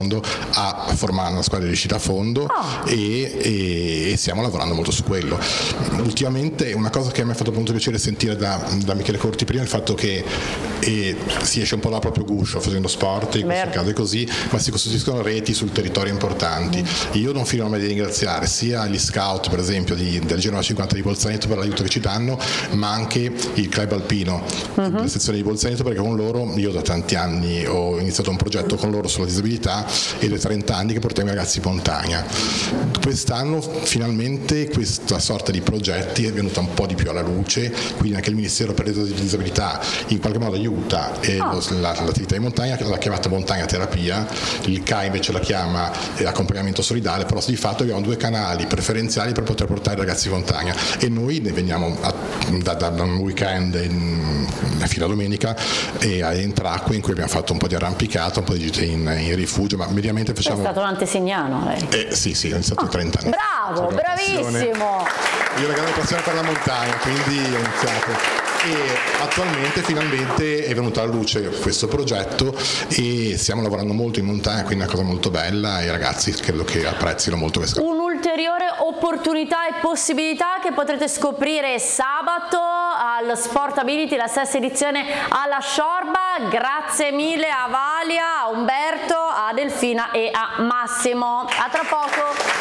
a formare una squadra di riuscita a fondo e stiamo lavorando molto su quello. Ultimamente una cosa che mi ha fatto molto piacere sentire da Michele Corti prima è il fatto che si esce un po' dal proprio guscio facendo sport, in questo caso è così, ma si costruiscono reti sul territorio importanti. Io non finirò mai di ringraziare sia gli scout per esempio del Genova 50 di Bolzaneto per l'aiuto che ci danno, ma anche il club alpino della sezione di Bolzaneto, perché con loro io da tanti anni ho iniziato un progetto con loro sulla disabilità ed è 30 anni che portiamo i ragazzi in montagna. Quest'anno finalmente questa sorta di progetti è venuta un po' di più alla luce, quindi anche il Ministero per le disabilità in qualche modo aiuta l'attività di montagna, l'ha chiamata montagna terapia, il CA invece la chiama accompagnamento solidale, però di fatto abbiamo 2 canali preferenziali per poter portare i ragazzi in montagna e noi ne veniamo da un weekend fino a domenica a Entracque in cui abbiamo fatto un po' di arrampicata, un po' di gite in rifugio, ma mediamente facciamo... È stato un antesignano lei? Sì, ho iniziato 30 anni. Bravo, bravissimo! Io ho una grande passione per la montagna, quindi ho iniziato. E attualmente finalmente è venuto alla luce questo progetto e stiamo lavorando molto in montagna, quindi è una cosa molto bella e i ragazzi credo che apprezzino molto questa cosa. Un'ulteriore opportunità e possibilità che potrete scoprire sabato al Sportability, la 6ª edizione alla Sciorba. Grazie mille a Valia, a Umberto, a Delfina e a Massimo. A tra poco.